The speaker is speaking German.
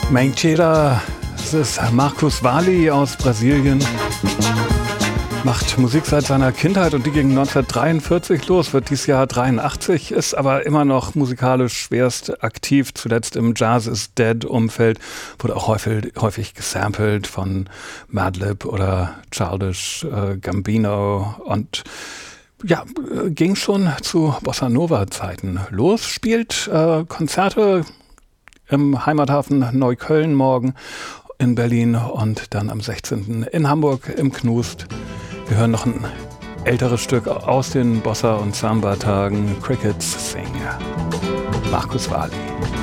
Mentira, das ist Marcus Valle aus Brasilien. Macht Musik seit seiner Kindheit und die ging 1943 los, wird dieses Jahr 83, ist aber immer noch musikalisch schwerst aktiv, zuletzt im Jazz is Dead Umfeld, wurde auch häufig gesampelt von Madlib oder Childish Gambino und ja, ging schon zu Bossa Nova Zeiten los, spielt Konzerte im Heimathafen Neukölln morgen, in Berlin und dann am 16. in Hamburg im Knust. Wir hören noch ein älteres Stück aus den Bossa- und Samba-Tagen, Crickets Sing. Marcus Valle.